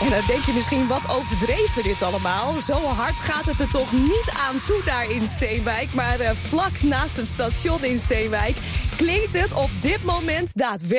En dan denk je misschien, wat overdreven dit allemaal. Zo hard gaat het er toch niet aan toe daar in Steenwijk. Maar vlak naast het station in Steenwijk klinkt het op dit moment daadwerkelijk